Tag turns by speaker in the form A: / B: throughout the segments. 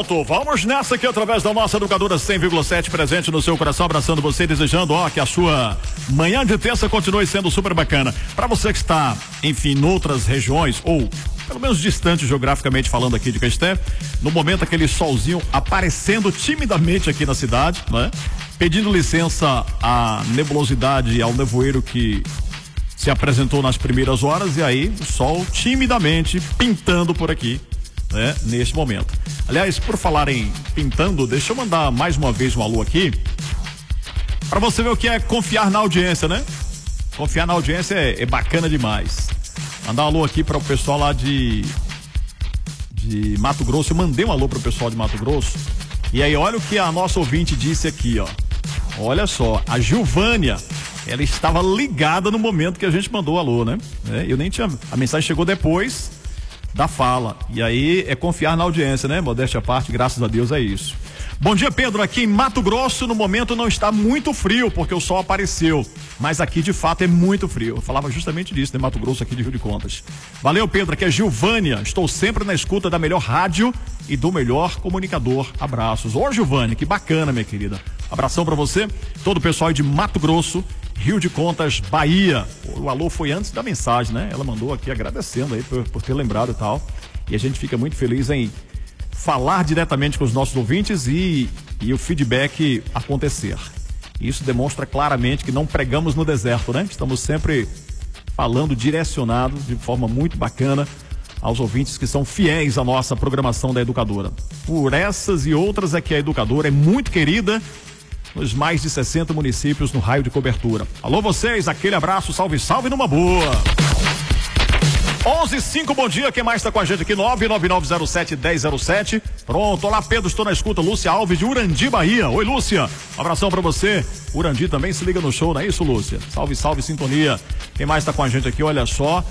A: Pronto, vamos nessa aqui através da nossa Educadora 100,7 presente no seu coração, abraçando você, desejando que a sua manhã de terça continue sendo super bacana. Para você que está, enfim, em outras regiões ou pelo menos distante geograficamente falando aqui de Caeté, no momento aquele solzinho aparecendo timidamente aqui na cidade, né? Pedindo licença à nebulosidade e ao nevoeiro que se apresentou nas primeiras horas, e aí o sol timidamente pintando por aqui, né? Neste momento. Aliás, por falar em pintando, deixa eu mandar mais uma vez um alô aqui para você ver o que é confiar na audiência, né? Confiar na audiência é bacana demais. Mandar um alô aqui para o pessoal lá de Mato Grosso. Eu mandei um alô para o pessoal de Mato Grosso. E aí, olha o que a nossa ouvinte disse aqui, ó. Olha só, a Gilvânia, ela estava ligada no momento que a gente mandou o alô, né? Eu nem tinha. A mensagem chegou depois da fala. E aí é confiar na audiência, né? Modéstia à parte, graças a Deus é isso. Bom dia, Pedro. Aqui em Mato Grosso, no momento não está muito frio, porque o sol apareceu. Mas aqui, de fato, é muito frio. Eu falava justamente disso, né? Mato Grosso, aqui de Rio de Contas. Valeu, Pedro. Aqui é Gilvânia. Estou sempre na escuta da melhor rádio e do melhor comunicador. Abraços. Ô, Gilvânia, que bacana, minha querida. Abração pra você. Todo o pessoal aí de Mato Grosso, Rio de Contas, Bahia. O alô foi antes da mensagem, né? Ela mandou aqui agradecendo aí por ter lembrado e tal. E a gente fica muito feliz em falar diretamente com os nossos ouvintes e o feedback acontecer. Isso demonstra claramente que não pregamos no deserto, né? Estamos sempre falando direcionado de forma muito bacana aos ouvintes que são fiéis à nossa programação da Educadora. Por essas e outras é que a Educadora é muito querida nos mais de 60 municípios no raio de cobertura. Alô vocês, aquele abraço, salve, salve numa boa. 11:05, bom dia, quem mais está com a gente aqui? 99907-1007. Pronto, olá Pedro, estou na escuta. Lúcia Alves de Urandi, Bahia. Oi Lúcia, um abração pra você. Urandi também se liga no show, não é isso, Lúcia? Salve, salve, sintonia. Quem mais está com a gente aqui? Olha só,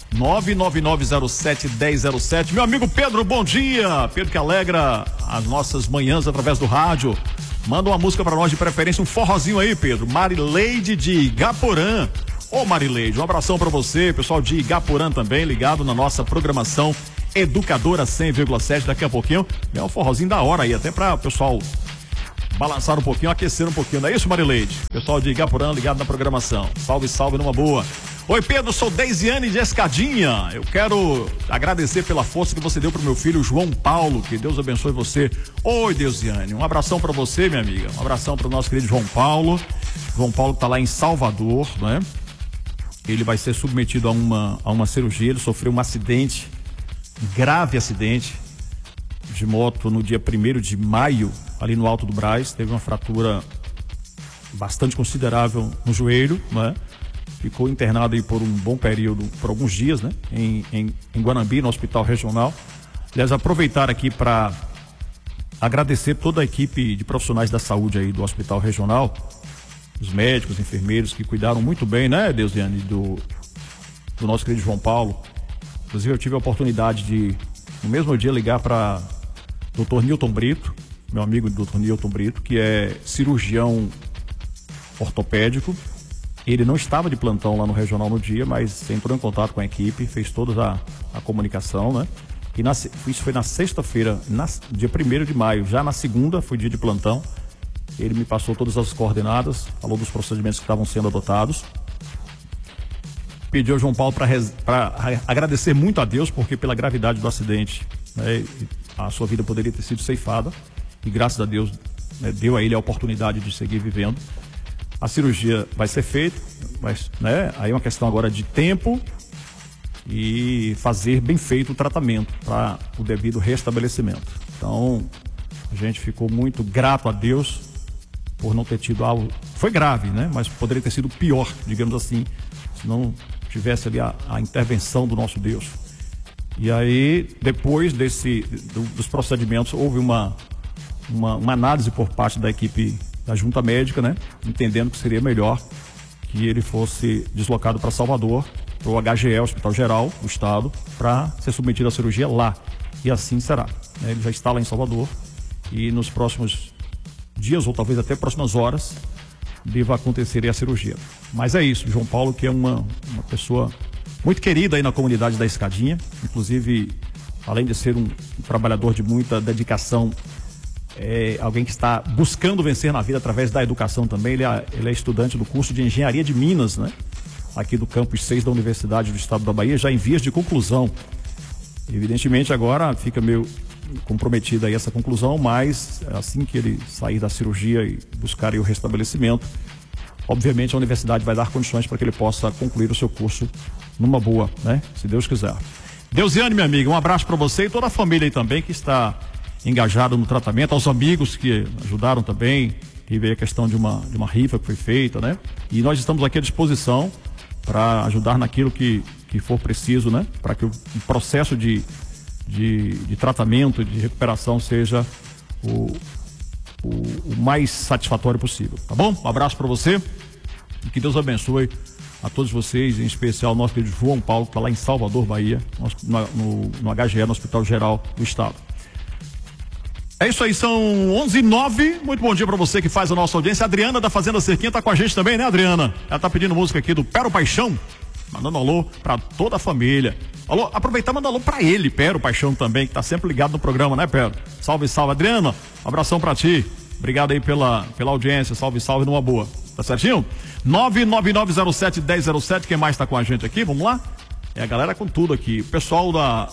A: 99907-1007. Meu amigo Pedro, bom dia. Pedro que alegra as nossas manhãs através do rádio. Manda uma música pra nós, de preferência um forrozinho aí, Pedro. Marileide de Igaporã. Ô Marileide, um abração pra você, pessoal de Igaporã também, ligado na nossa programação Educadora 100,7. Daqui a pouquinho é um forrozinho da hora aí, até pra o pessoal balançar um pouquinho, aquecer um pouquinho, não é isso, Marileide? Pessoal de Igaporã ligado na programação. Salve, salve numa boa. Oi Pedro, sou Deisiane de Escadinha. Eu quero agradecer pela força que você deu pro meu filho João Paulo, que Deus abençoe você. Oi Deisiane, um abração pra você, minha amiga, um abração pro nosso querido João Paulo. João Paulo tá lá em Salvador, né? Ele vai ser submetido a uma cirurgia. Ele sofreu um acidente, grave acidente de moto no dia 1º de maio, ali no Alto do Brás. Teve uma fratura bastante considerável no joelho, né? Ficou internado aí por um bom período, por alguns dias, né? Em Guanambi, no Hospital Regional. Aliás, aproveitar aqui para agradecer toda a equipe de profissionais da saúde aí do Hospital Regional, os médicos, enfermeiros que cuidaram muito bem, né, Deusiane, do nosso querido João Paulo. Inclusive eu tive a oportunidade de, no mesmo dia, ligar para Dr. Nilton Brito, meu amigo Dr. Nilton Brito, que é cirurgião ortopédico. Ele não estava de plantão lá no Regional no dia, mas entrou em contato com a equipe, fez toda a comunicação, né? E isso foi na sexta-feira, dia 1º de maio. Já na segunda foi dia de plantão. Ele me passou todas as coordenadas, falou dos procedimentos que estavam sendo adotados. Pediu ao João Paulo para agradecer muito a Deus, porque pela gravidade do acidente, né, a sua vida poderia ter sido ceifada. E graças a Deus, né, deu a ele a oportunidade de seguir vivendo. A cirurgia vai ser feita, mas, né, aí é uma questão agora de tempo e fazer bem feito o tratamento para o devido restabelecimento. Então, a gente ficou muito grato a Deus por não ter tido algo. Foi grave, né? Mas poderia ter sido pior, digamos assim, se não tivesse ali a intervenção do nosso Deus. E aí, depois dos procedimentos, houve uma análise por parte da equipe da junta médica, né? Entendendo que seria melhor que ele fosse deslocado para Salvador, para o HGE, Hospital Geral do Estado, para ser submetido à cirurgia lá. E assim será, né? Ele já está lá em Salvador e nos próximos dias, ou talvez até próximas horas, deva acontecer a cirurgia. Mas é isso, João Paulo, que é uma pessoa muito querida aí na comunidade da Escadinha. Inclusive, além de ser um trabalhador de muita dedicação, alguém que está buscando vencer na vida através da educação também. Ele é estudante do curso de Engenharia de Minas, né? Aqui do campus 6 da Universidade do Estado da Bahia, já em vias de conclusão. Evidentemente agora fica meio comprometida aí essa conclusão, mas assim que ele sair da cirurgia e buscar aí o restabelecimento, obviamente a universidade vai dar condições para que ele possa concluir o seu curso numa boa, né? Se Deus quiser. Deusiane, minha amiga, um abraço para você e toda a família aí também que está engajado no tratamento, aos amigos que ajudaram também. Teve aí a questão de uma rifa que foi feita, né? E nós estamos aqui à disposição para ajudar naquilo que for preciso, né? Para que o processo de tratamento, de recuperação seja o mais satisfatório possível, tá bom? Um abraço para você e que Deus abençoe a todos vocês, em especial o nosso querido João Paulo, que está lá em Salvador, Bahia, no HGE, no Hospital Geral do Estado. É isso aí, são 11h09. Muito bom dia para você que faz a nossa audiência. A Adriana da Fazenda Cerquinha tá com a gente também, né, Adriana? Ela tá pedindo música aqui do Pero Paixão, mandando alô para toda a família. Alô, aproveitar e mandar alô para ele, Pero Paixão também, que tá sempre ligado no programa, né, Pero? Salve, salve, Adriana. Um abração para ti. Obrigado aí pela audiência. Salve, salve, numa boa. Tá certinho? 99907-1007. Quem mais tá com a gente aqui? Vamos lá? É a galera com tudo aqui. O pessoal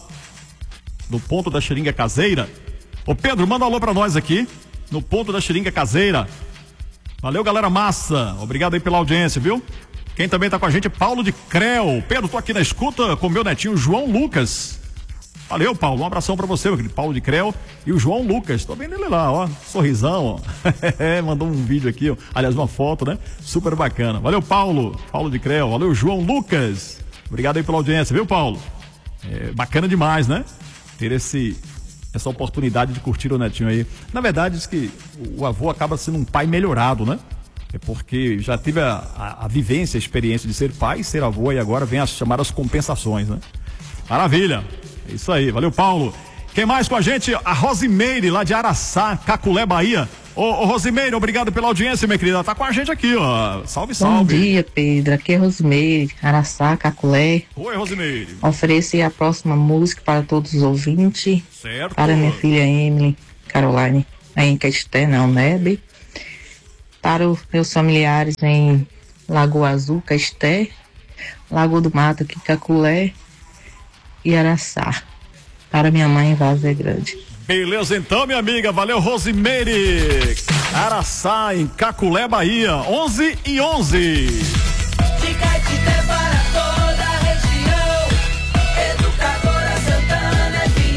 A: do Ponto da Xeringa Caseira. Ô Pedro, manda um alô pra nós aqui, no Ponto da Xeringa Caseira. Valeu, galera massa. Obrigado aí pela audiência, viu? Quem também tá com a gente é Paulo de Creu. Pedro, tô aqui na escuta com meu netinho João Lucas. Valeu, Paulo. Um abração pra você, meu querido Paulo de Creu e o João Lucas. Tô vendo ele lá, ó. Sorrisão, ó. Mandou um vídeo aqui, ó. Aliás, uma foto, né? Super bacana. Valeu, Paulo. Paulo de Creu. Valeu, João Lucas. Obrigado aí pela audiência, viu, Paulo? Bacana demais, né? Ter essa oportunidade de curtir o netinho aí. Na verdade, diz que o avô acaba sendo um pai melhorado, né? É porque já teve a vivência, a experiência de ser pai, ser avô, e agora vem as chamadas compensações, né? Maravilha! É isso aí, valeu, Paulo. Quem mais com a gente? A Rosimeire, lá de Araçá, Caculé, Bahia. Ô Rosimeire, obrigado pela audiência, minha querida. Tá com a gente aqui, ó. Salve, salve.
B: Bom dia, Pedro. Aqui é Rosimeire, Araçá, Caculé.
A: Oi, Rosimeire.
B: Ofereci a próxima música para todos os ouvintes.
A: Certo.
B: Para minha filha Emily Caroline, em Caeté, na UNEB. Para os meus familiares em Lagoa Azul, Caeté, Lagoa do Mato, aqui, Caculé e Araçá. Para minha mãe em Várzea Grande.
A: Beleza então, minha amiga, valeu, Rosimeire. Araçá, em Caculé, Bahia, 11h11.
C: De Caetité para toda a região, Educadora Santana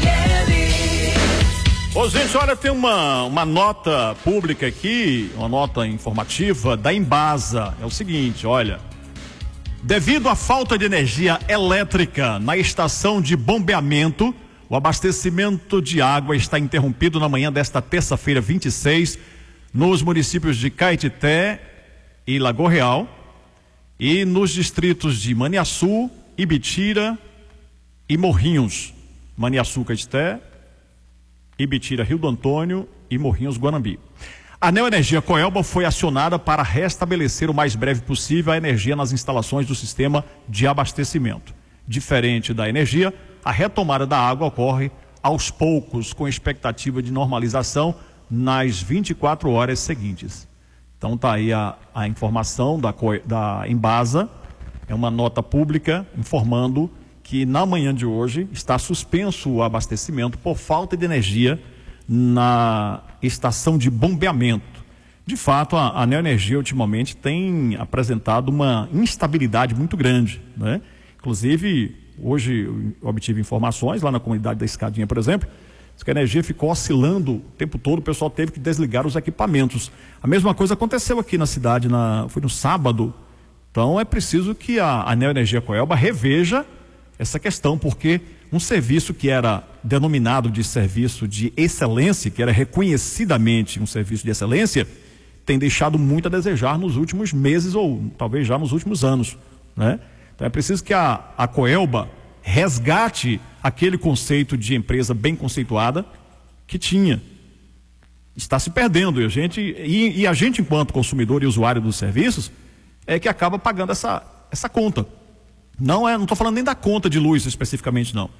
C: FM.
A: Ô, gente, olha, tem uma nota pública aqui, uma nota informativa da Embasa. É o seguinte, olha, devido à falta de energia elétrica na estação de bombeamento, o abastecimento de água está interrompido na manhã desta terça-feira, 26, nos municípios de Caetité e Lagoa Real e nos distritos de Maniaçu, Ibitira e Morrinhos. Maniaçu, Caetité, Ibitira, Rio do Antônio e Morrinhos, Guanambi. A Neoenergia Coelba foi acionada para restabelecer o mais breve possível a energia nas instalações do sistema de abastecimento. Diferente da energia, a retomada da água ocorre aos poucos, com expectativa de normalização nas 24 horas seguintes. Então tá aí a informação da Embasa, é uma nota pública informando que na manhã de hoje está suspenso o abastecimento por falta de energia na estação de bombeamento. De fato, a Neoenergia ultimamente tem apresentado uma instabilidade muito grande, né? Inclusive, hoje eu obtive informações lá na comunidade da Escadinha, por exemplo, que a energia ficou oscilando o tempo todo, o pessoal teve que desligar os equipamentos. A mesma coisa aconteceu aqui na cidade, foi no sábado. Então é preciso que a Neoenergia Coelba reveja essa questão, porque um serviço que era denominado de serviço de excelência, que era reconhecidamente um serviço de excelência, tem deixado muito a desejar nos últimos meses ou talvez já nos últimos anos, né? Então é preciso que a Coelba resgate aquele conceito de empresa bem conceituada que tinha. Está se perdendo e a gente enquanto consumidor e usuário dos serviços é que acaba pagando essa conta. Não estou falando nem da conta de luz especificamente, não.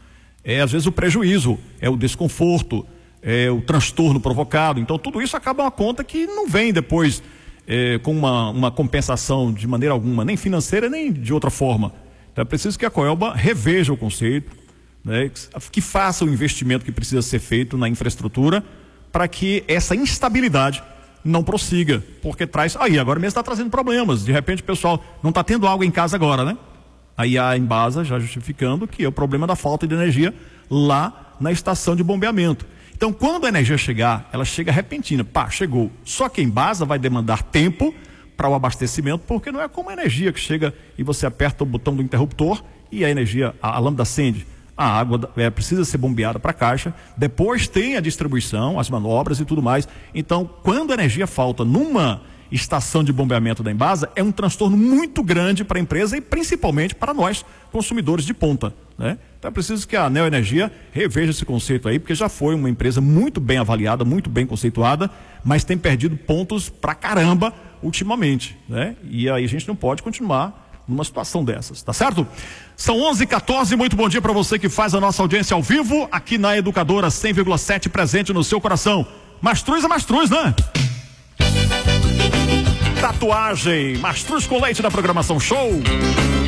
A: às vezes o prejuízo, é o desconforto, é o transtorno provocado. Então tudo isso acaba uma conta que não vem depois com uma compensação de maneira alguma, nem financeira, nem de outra forma. Então é preciso que a Coelba reveja o conceito, né, que faça o investimento que precisa ser feito na infraestrutura para que essa instabilidade não prossiga, porque traz, agora mesmo está trazendo problemas, de repente o pessoal não está tendo água em casa agora, né? Aí a Embasa já justificando que é o problema da falta de energia lá na estação de bombeamento. Então quando a energia chegar, ela chega repentina, chegou, só que a Embasa vai demandar tempo para o abastecimento, porque não é como a energia que chega e você aperta o botão do interruptor e a energia, a lâmpada acende. A água precisa ser bombeada para a caixa, depois tem a distribuição, as manobras e tudo mais. Então, quando a energia falta numa estação de bombeamento da Embasa, é um transtorno muito grande para a empresa e principalmente para nós, consumidores de ponta, né? Então é preciso que a Neoenergia reveja esse conceito aí, porque já foi uma empresa muito bem avaliada, muito bem conceituada, mas tem perdido pontos pra caramba ultimamente, né? E aí a gente não pode continuar numa situação dessas, tá certo? São 11h14, muito bom dia para você que faz a nossa audiência ao vivo aqui na Educadora 100,7, presente no seu coração. Mastruz é mastruz, né? Tatuagem, mastruz com leite da programação show.